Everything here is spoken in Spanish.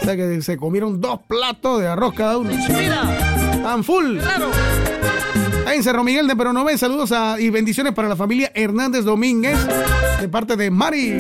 sea que se comieron 2 platos de arroz cada uno. Mira. Tan full. Claro. En Cerro Miguel de Peronomé, saludos y bendiciones para la familia Hernández Domínguez, de parte de Mari.